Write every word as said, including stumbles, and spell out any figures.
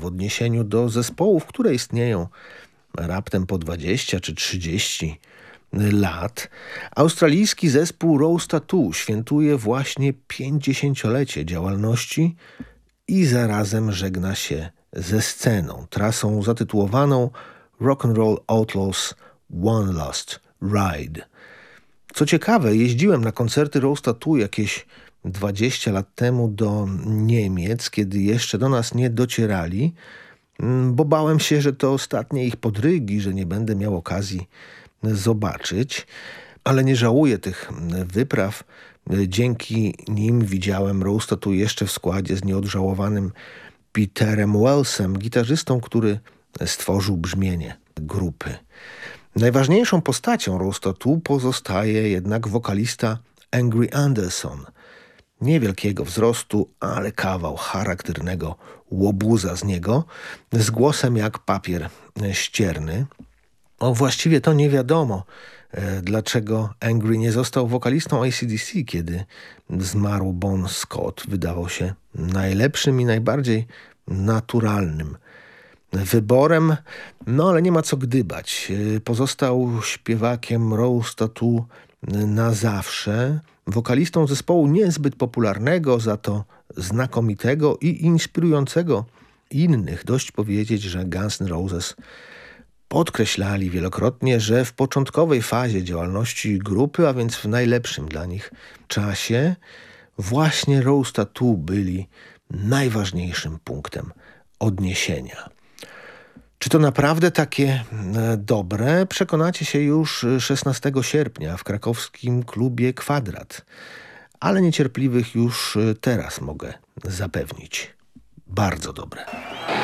odniesieniu do zespołów, które istnieją raptem po dwadzieścia czy trzydzieści lat, australijski zespół Rose Tattoo świętuje właśnie pięćdziesięciolecie działalności i zarazem żegna się ze sceną, trasą zatytułowaną Rock'n'Roll Outlaws One Last Ride. Co ciekawe, jeździłem na koncerty Rose Tattoo jakieś dwadzieścia lat temu do Niemiec, kiedy jeszcze do nas nie docierali, bo bałem się, że to ostatnie ich podrygi, że nie będę miał okazji zobaczyć, ale nie żałuję tych wypraw. Dzięki nim widziałem Rose Tattoo jeszcze w składzie z nieodżałowanym Peterem Wellsem, gitarzystą, który stworzył brzmienie grupy. Najważniejszą postacią Rose Tattoo pozostaje jednak wokalista Angry Anderson. Niewielkiego wzrostu, ale kawał charakternego łobuza z niego, z głosem jak papier ścierny. O, właściwie to nie wiadomo, e, dlaczego Angry nie został wokalistą A C D C, kiedy zmarł Bon Scott. Wydawał się najlepszym i najbardziej naturalnym wyborem, no ale nie ma co gdybać. E, pozostał śpiewakiem Rose Tattoo na zawsze, wokalistą zespołu niezbyt popularnego, za to znakomitego i inspirującego innych. Dość powiedzieć, że Guns N' Roses podkreślali wielokrotnie, że w początkowej fazie działalności grupy, a więc w najlepszym dla nich czasie, właśnie Rose Tattoo byli najważniejszym punktem odniesienia. Czy to naprawdę takie dobre? Przekonacie się już szesnastego sierpnia w krakowskim klubie Kwadrat. Ale niecierpliwych już teraz mogę zapewnić. Bardzo dobre.